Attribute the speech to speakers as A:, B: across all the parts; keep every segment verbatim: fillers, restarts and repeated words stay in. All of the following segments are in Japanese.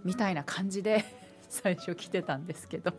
A: みたいな感じで最初来てたんですけど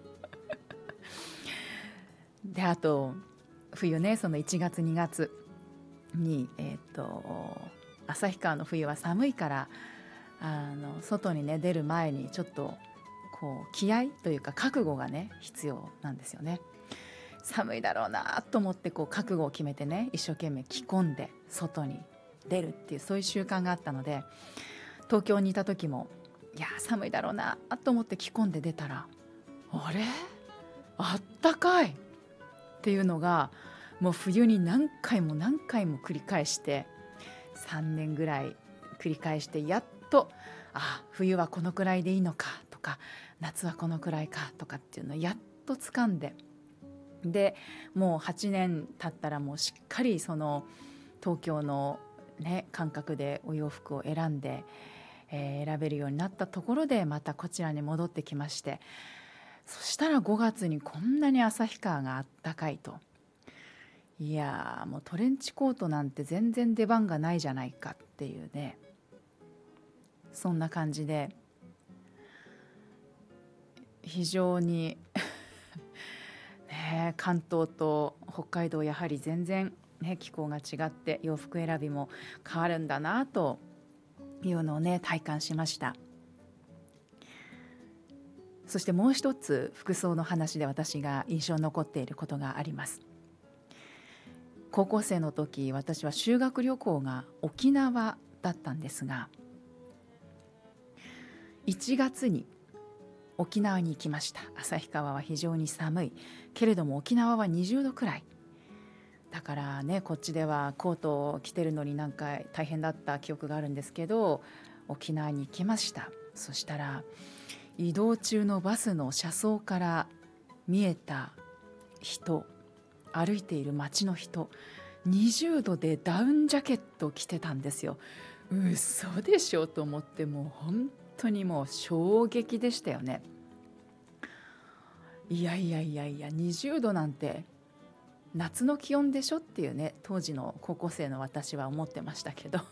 A: であと冬ね、そのいちがつにがつに、えー、と旭川の冬は寒いから、あの外にね出る前にちょっとこう気合というか覚悟がね必要なんですよね。寒いだろうなと思ってこう覚悟を決めてね、一生懸命着込んで外に出るっていう、そういう習慣があったので、東京にいた時もいや寒いだろうなと思って着込んで出たら、あれあったかいっていうのがもう冬に何回も何回も繰り返してさんねんぐらい繰り返して、やっとあ冬はこのくらいでいいのかとか、夏はこのくらいかとかっていうのをやっと掴んで、でもうはちねん経ったらもうしっかりその東京の、ね、感覚でお洋服を選んで、えー選べるようになったところでまたこちらに戻ってきまして、そしたらごがつにこんなに旭川があったかいと、いやーもうトレンチコートなんて全然出番がないじゃないかっていうね、そんな感じで非常にね、関東と北海道やはり全然、ね、気候が違って洋服選びも変わるんだなというのをね体感しました。そしてもう一つ服装の話で私が印象に残っていることがあります。高校生の時、私は修学旅行が沖縄だったんですが、いちがつに沖縄に行きました。旭川は非常に寒いけれども沖縄はにじゅうどくらいだからね、こっちではコートを着てるのになんか大変だった記憶があるんですけど、沖縄に行きました。そしたら移動中のバスの車窓から見えた人、歩いている街の人、にじゅうどでダウンジャケットを着てたんですよ。嘘でしょと思って、もう本当にもう衝撃でしたよね。いやいやいやいや、にじゅうどなんて夏の気温でしょっていうね、当時の高校生の私は思ってましたけど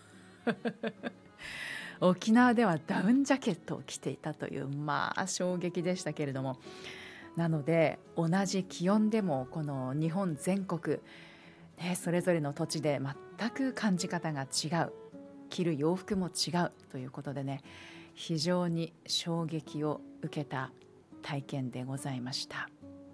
A: 沖縄ではダウンジャケットを着ていたという、まあ衝撃でしたけれども、なので同じ気温でもこの日本全国、ね、それぞれの土地で全く感じ方が違う、着る洋服も違うということでね、非常に衝撃を受けた体験でございました。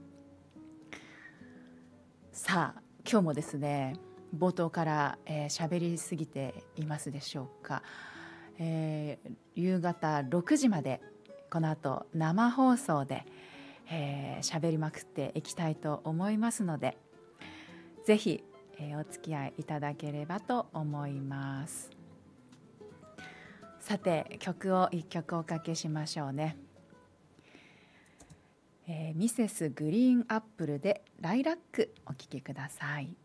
A: さあ今日もですね、冒頭からえー、喋りすぎていますでしょうか。えー、夕方ろくじまでこの後生放送でえー、喋りまくっていきたいと思いますので、ぜひ、えー、お付き合いいただければと思います。さて曲をいっきょくおかけしましょうね。えー、ミセスグリーンアップルでライラックお聴きください。